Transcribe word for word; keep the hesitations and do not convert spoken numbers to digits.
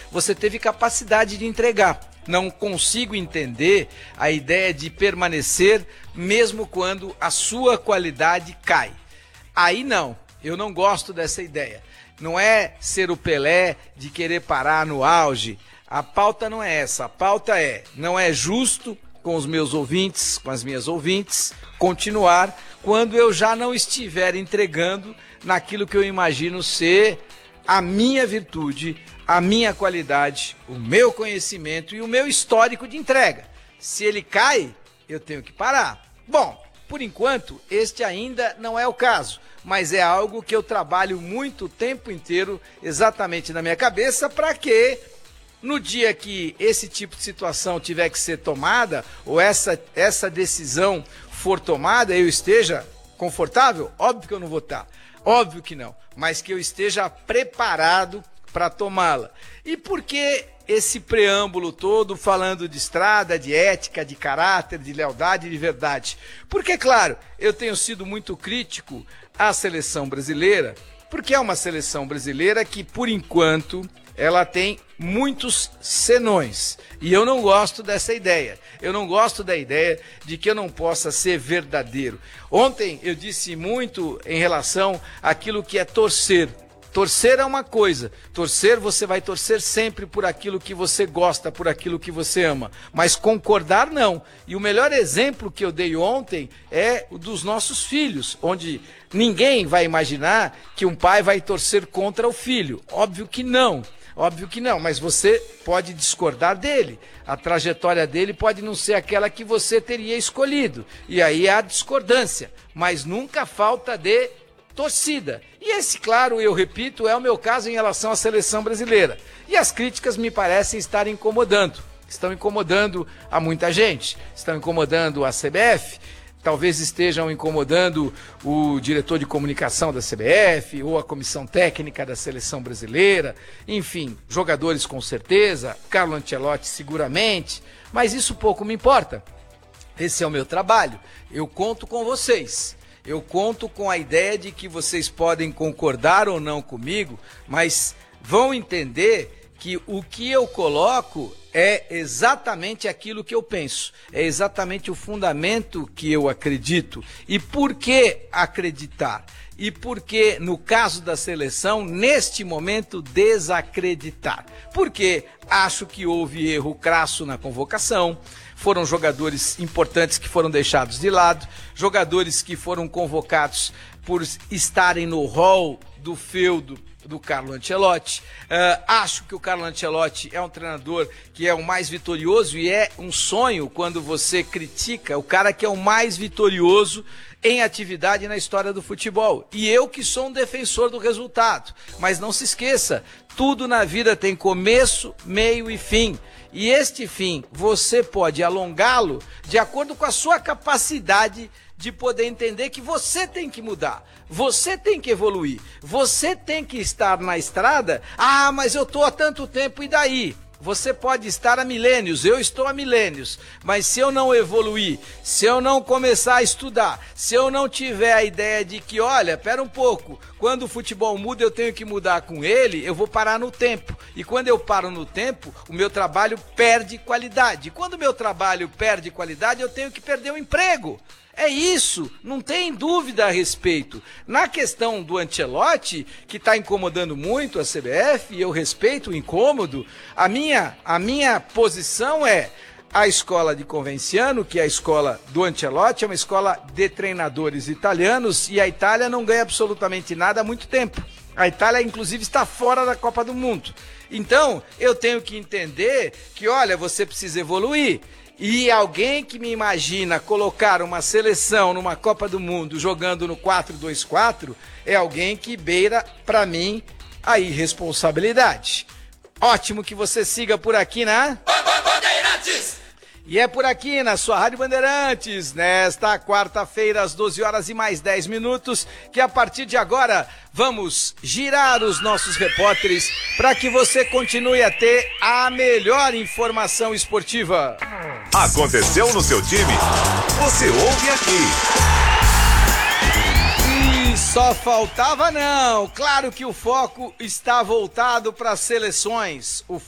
você teve capacidade de entregar. Não consigo entender a ideia de permanecer mesmo quando a sua qualidade cai. Aí não, eu não gosto dessa ideia. Não é ser o Pelé de querer parar no auge. A pauta não é essa. A pauta é, não é justo com os meus ouvintes, com as minhas ouvintes, continuar quando eu já não estiver entregando naquilo que eu imagino ser a minha virtude, a minha qualidade, o meu conhecimento e o meu histórico de entrega. Se ele cai, eu tenho que parar. Bom, por enquanto, este ainda não é o caso, mas é algo que eu trabalho muito o tempo inteiro exatamente na minha cabeça para que no dia que esse tipo de situação tiver que ser tomada, ou essa, essa decisão for tomada, eu esteja confortável? Óbvio que eu não vou estar, óbvio que não, mas que eu esteja preparado para tomá-la. E por que esse preâmbulo todo falando de estrada, de ética, de caráter, de lealdade e de verdade? Porque, claro, eu tenho sido muito crítico à seleção brasileira, porque é uma seleção brasileira que, por enquanto, ela tem muitos senões. E eu não gosto dessa ideia. Eu não gosto da ideia de que eu não possa ser verdadeiro. Ontem eu disse muito em relação àquilo que é torcer. Torcer é uma coisa, torcer você vai torcer sempre por aquilo que você gosta, por aquilo que você ama, mas concordar não. E o melhor exemplo que eu dei ontem é o dos nossos filhos, onde ninguém vai imaginar que um pai vai torcer contra o filho, óbvio que não. Óbvio que não, mas você pode discordar dele. A trajetória dele pode não ser aquela que você teria escolhido. E aí há discordância, mas nunca falta de torcida. E esse, claro, eu repito, é o meu caso em relação à seleção brasileira. E as críticas me parecem estar incomodando. Estão incomodando a muita gente. Estão incomodando a C B F. Talvez estejam incomodando o diretor de comunicação da C B F ou a comissão técnica da seleção brasileira, enfim, jogadores com certeza, Carlo Ancelotti seguramente, mas isso pouco me importa. Esse é o meu trabalho, eu conto com vocês, eu conto com a ideia de que vocês podem concordar ou não comigo, mas vão entender que o que eu coloco é exatamente aquilo que eu penso, é exatamente o fundamento que eu acredito. E por que acreditar? E por que, no caso da seleção, neste momento, desacreditar? Porque acho que houve erro crasso na convocação, foram jogadores importantes que foram deixados de lado, jogadores que foram convocados por estarem no rol do feudo do Carlo Ancelotti. Uh, acho que o Carlo Ancelotti é um treinador que é o mais vitorioso e é um sonho quando você critica o cara que é o mais vitorioso em atividade na história do futebol. E eu que sou um defensor do resultado. Mas não se esqueça, tudo na vida tem começo, meio e fim. E este fim, você pode alongá-lo de acordo com a sua capacidade de poder entender que você tem que mudar, você tem que evoluir, você tem que estar na estrada. Ah, mas eu estou há tanto tempo, e daí? Você pode estar há milênios, eu estou há milênios, mas se eu não evoluir, se eu não começar a estudar, se eu não tiver a ideia de que, olha, pera um pouco, quando o futebol muda eu tenho que mudar com ele, eu vou parar no tempo. E quando eu paro no tempo, o meu trabalho perde qualidade. E quando o meu trabalho perde qualidade, eu tenho que perder o emprego. É isso, não tem dúvida a respeito. Na questão do Ancelotti, que está incomodando muito a C B F, e eu respeito o incômodo, a minha, a minha posição é a escola de Convenciano, que é a escola do Ancelotti, é uma escola de treinadores italianos, e a Itália não ganha absolutamente nada há muito tempo. A Itália, inclusive, está fora da Copa do Mundo. Então, eu tenho que entender que, olha, você precisa evoluir. E alguém que me imagina colocar uma seleção numa Copa do Mundo jogando no quatro dois quatro é alguém que beira, para mim, a irresponsabilidade. Ótimo que você siga por aqui na... Bandeirantes! E é por aqui na sua Rádio Bandeirantes, nesta quarta-feira, às doze horas e mais dez minutos, que a partir de agora vamos girar os nossos repórteres para que você continue a ter a melhor informação esportiva. Aconteceu no seu time? Você ouve aqui. E só faltava não. Claro que o foco está voltado para as seleções. O